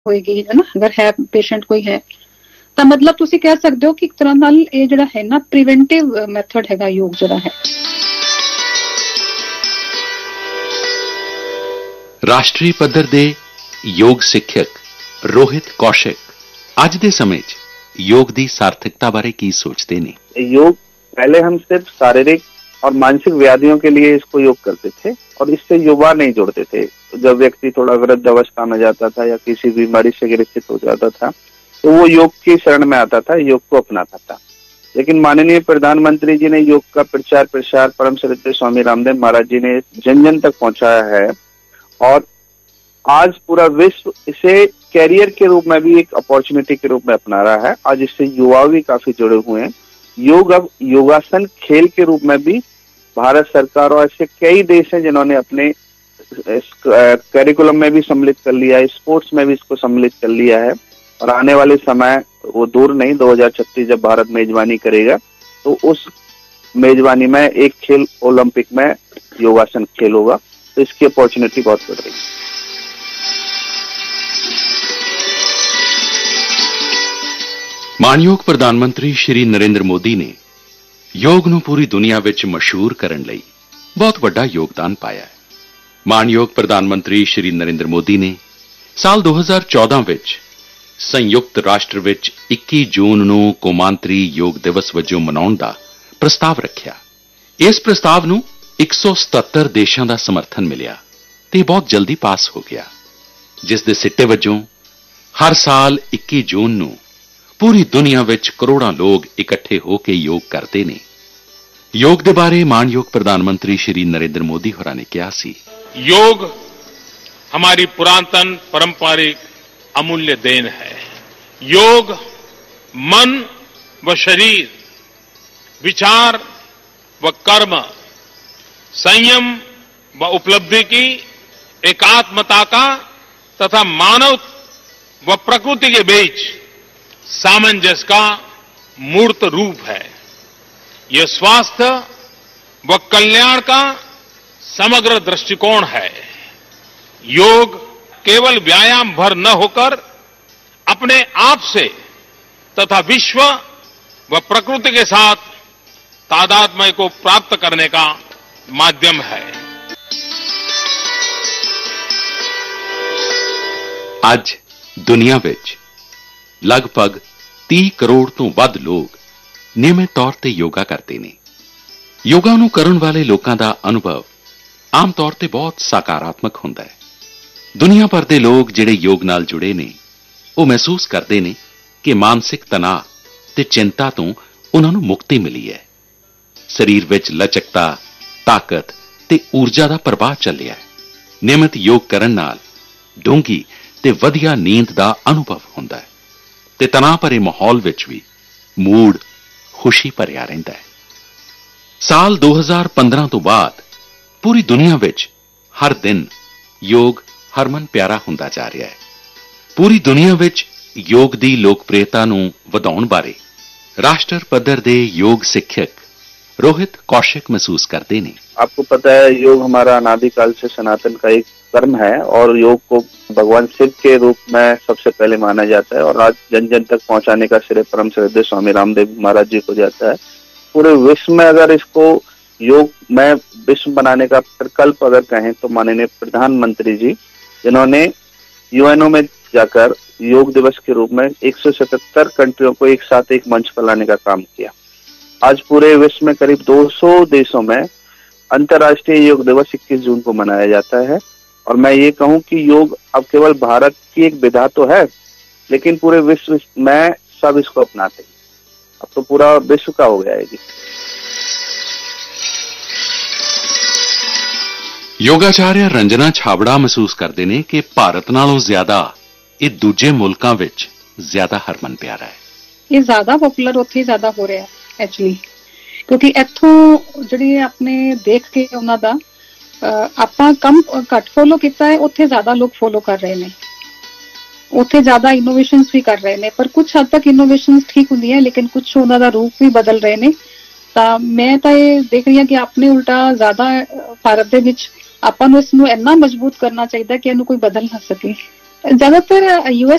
ਹੋਏਗੀ ਹੈ ਨਾ, ਅਗਰ ਹੈ ਪੇਸ਼ੈਂਟ ਕੋਈ ਹੈ ਤਾਂ ਮਤਲਬ ਤੁਸੀਂ ਕਹਿ ਸਕਦੇ ਹੋ ਕਿ ਇੱਕ ਤਰ੍ਹਾਂ ਨਾਲ ਇਹ ਜਿਹੜਾ ਹੈ ਨਾ ਪ੍ਰੀਵੈਂਟਿਵ ਮੈਥਡ ਹੈਗਾ ਯੋਗ ਜਿਹੜਾ ਹੈ। ਰਾਸ਼ਟਰੀ ਪੱਧਰ ਦੇ ਯੋਗ ਸਿੱਖਿਅਕ ਰੋਹਿਤ ਕੌਸ਼ਿਕ ਅੱਜ ਦੇ ਸਮੇਂ 'ਚ योग ਦੀ सार्थकता बारे की सोचते ने? योग पहले हम सिर्फ शारीरिक और मानसिक व्याधियों के लिए इसको योग करते थे और इससे युवा नहीं जुड़ते थे। जब व्यक्ति थोड़ा वृद्ध अवस्था में जाता था या किसी बीमारी से ग्रसित हो जाता था तो वो योग की शरण में आता था, योग को अपनाता था। लेकिन माननीय प्रधानमंत्री जी ने योग का प्रचार प्रसार परम श्रद्धेय स्वामी रामदेव महाराज जी ने जन जन तक पहुंचाया है और आज पूरा विश्व इसे कैरियर के रूप में भी एक अपॉर्चुनिटी के रूप में अपना रहा है। आज इससे युवा भी काफी जुड़े हुए हैं। योग अब योगासन खेल के रूप में भी भारत सरकार और ऐसे कई देश हैं जिन्होंने अपने करिकुलम में भी सम्मिलित कर लिया है, स्पोर्ट्स में भी इसको सम्मिलित कर लिया है और आने वाले समय वो दूर नहीं, 2036 जब भारत मेजबानी करेगा तो उस मेजबानी में एक खेल ओलंपिक में योगासन खेल होगा, तो इसकी अपॉर्चुनिटी बहुत बढ़ रही है। ਮਾਣਯੋਗ ਪ੍ਰਧਾਨ ਮੰਤਰੀ ਸ਼੍ਰੀ ਨਰਿੰਦਰ ਮੋਦੀ ਨੇ ਯੋਗ ਨੂੰ ਪੂਰੀ ਦੁਨੀਆ ਵਿੱਚ ਮਸ਼ਹੂਰ ਕਰਨ ਲਈ ਬਹੁਤ ਵੱਡਾ ਯੋਗਦਾਨ ਪਾਇਆ ਹੈ। ਮਾਣਯੋਗ ਪ੍ਰਧਾਨ ਮੰਤਰੀ ਸ਼੍ਰੀ ਨਰਿੰਦਰ ਮੋਦੀ ਨੇ ਸਾਲ 2014 ਵਿੱਚ ਸੰਯੁਕਤ ਰਾਸ਼ਟਰ ਵਿੱਚ 21 ਜੂਨ ਨੂੰ ਕੌਮਾਂਤਰੀ ਯੋਗ ਦਿਵਸ ਵਜੋਂ ਮਨਾਉਣ ਦਾ ਪ੍ਰਸਤਾਵ ਰੱਖਿਆ। ਇਸ ਪ੍ਰਸਤਾਵ ਨੂੰ 177 ਦੇਸ਼ਾਂ ਦਾ ਸਮਰਥਨ ਮਿਲਿਆ ਤੇ ਬਹੁਤ ਜਲਦੀ ਪਾਸ ਹੋ ਗਿਆ, ਜਿਸ ਦੇ ਸਿੱਟੇ ਵਜੋਂ ਹਰ ਸਾਲ 21 ਜੂਨ ਨੂੰ पूरी दुनिया विच करोड़ां लोग इकट्ठे होकर योग करते ने। योग दे बारे मानयोग प्रधानमंत्री श्री नरेंद्र मोदी होरां ने कहा सी, योग हमारी पुरातन पारंपरिक अमूल्य देन है। योग मन व शरीर, विचार व कर्म, संयम व उपलब्धि की एकात्मता का तथा मानव व प्रकृति के बीच सामंजस्य का मूर्त रूप है। यह स्वास्थ्य व कल्याण का समग्र दृष्टिकोण है। योग केवल व्यायाम भर न होकर अपने आप से तथा विश्व व प्रकृति के साथ तादात्म्य को प्राप्त करने का माध्यम है। आज दुनिया विच लगभग 30 करोड़ ਤੋਂ ਵੱਧ ਲੋਕ ਨਿਯਮਿਤ ਤੌਰ ਤੇ ਯੋਗਾ ਕਰਦੇ ਨੇ। ਯੋਗਾ ਨੂੰ ਕਰਨ ਵਾਲੇ ਲੋਕਾਂ ਦਾ ਅਨੁਭਵ ਆਮ ਤੌਰ ਤੇ ਬਹੁਤ ਸਕਾਰਾਤਮਕ ਹੁੰਦਾ ਹੈ। ਦੁਨੀਆ ਭਰ ਦੇ ਲੋਕ ਜਿਹੜੇ ਯੋਗ ਨਾਲ ਜੁੜੇ ਨੇ ਉਹ ਮਹਿਸੂਸ ਕਰਦੇ ਨੇ ਕਿ ਮਾਨਸਿਕ ਤਣਾਅ ਤੇ ਚਿੰਤਾ ਤੋਂ ਉਹਨਾਂ ਨੂੰ ਮੁਕਤੀ ਮਿਲੀ ਹੈ। ਸਰੀਰ ਵਿੱਚ ਲਚਕਤਾ, ਤਾਕਤ ਤੇ ਊਰਜਾ ਦਾ ਪ੍ਰਵਾਹ ਚੱਲਿਆ ਹੈ। ਨਿਯਮਿਤ ਯੋਗ ਕਰਨ ਨਾਲ ਡੂੰਘੀ ਤੇ ਵਧੀਆ ਨੀਂਦ ਦਾ ਅਨੁਭਵ ਹੁੰਦਾ ਹੈ ਤੇ ਤਣਾਅ ਭਰੇ ਮਾਹੌਲ ਵਿੱਚ ਵੀ ਮੂਡ ਖੁਸ਼ੀ ਭਰਿਆ ਰਹਿੰਦਾ ਹੈ। ਸਾਲ 2015 ਤੋਂ ਬਾਅਦ ਪੂਰੀ ਦੁਨੀਆ ਵਿੱਚ ਹਰ ਦਿਨ ਯੋਗ ਹਰਮਨ ਪਿਆਰਾ ਹੁੰਦਾ ਜਾ ਰਿਹਾ ਹੈ। ਪੂਰੀ ਦੁਨੀਆ ਵਿੱਚ ਯੋਗ ਦੀ ਲੋਕਪ੍ਰਿਯਤਾ ਨੂੰ ਵਧਾਉਣ ਬਾਰੇ ਰਾਸ਼ਟਰ ਪੱਧਰ ਦੇ ਯੋਗ ਸਿੱਖਿਅਕ रोहित कौशिक महसूस करते हैं। आपको पता है योग हमारा अनादिकाल से सनातन का एक कर्म है और योग को भगवान शिव के रूप में सबसे पहले माना जाता है और आज जन जन तक पहुंचाने का श्रेय परम श्रद्धेय स्वामी रामदेव महाराज जी को जाता है। पूरे विश्व में अगर इसको योग में विश्व बनाने का प्रकल्प अगर कहें तो माननीय प्रधानमंत्री जी, जिन्होंने यूएनओ में जाकर योग दिवस के रूप में 177 कंट्रियों को एक साथ एक मंच पर लाने का काम किया। आज पूरे विश्व में करीब 200 देशों में अंतर्राष्ट्रीय योग दिवस 21 जून को मनाया जाता है और मैं ये कहूं कि योग अब केवल भारत की एक विधा तो है, लेकिन पूरे विश्व में सब इसको अपनाते हैं। अब तो पूरा विश्व का हो गया है जी। योगाचार्य रंजना छाबड़ा महसूस करते हैं कि भारत नालों ज्यादा ये दूजे मुल्कां विच ज्यादा हरमन प्यारा है। ये ज्यादा पॉपुलर उत्थे ज्यादा हो रहा है ਐਕਚੁਅਲੀ, ਕਿਉਂਕਿ ਇੱਥੋਂ ਜਿਹੜੀ ਆਪਣੇ ਦੇਖ ਕੇ ਉਹਨਾਂ ਦਾ ਆਪਾਂ ਕੰਮ ਘੱਟ ਫੋਲੋ ਕੀਤਾ ਹੈ, ਉੱਥੇ ਜ਼ਿਆਦਾ ਲੋਕ ਫੋਲੋ ਕਰ ਰਹੇ ਨੇ, ਉੱਥੇ ਜ਼ਿਆਦਾ ਇਨੋਵੇਸ਼ਨਸ ਵੀ ਕਰ ਰਹੇ ਨੇ। ਪਰ ਕੁਝ ਹੱਦ ਤੱਕ ਇਨੋਵੇਸ਼ਨਸ ਠੀਕ ਹੁੰਦੀਆਂ, ਲੇਕਿਨ ਕੁਝ ਉਹਨਾਂ ਦਾ ਰੂਪ ਵੀ ਬਦਲ ਰਹੇ ਨੇ। ਤਾਂ ਮੈਂ ਤਾਂ ਇਹ ਦੇਖ ਰਹੀ ਹਾਂ ਕਿ ਆਪਣੇ ਉਲਟਾ ਜ਼ਿਆਦਾ ਭਾਰਤ ਦੇ ਵਿੱਚ ਆਪਾਂ ਨੂੰ ਇਸ ਨੂੰ ਇੰਨਾ ਮਜ਼ਬੂਤ ਕਰਨਾ ਚਾਹੀਦਾ ਕਿ ਇਹਨੂੰ ਕੋਈ ਬਦਲ ਨਾ ਸਕੇ। ਜ਼ਿਆਦਾਤਰ US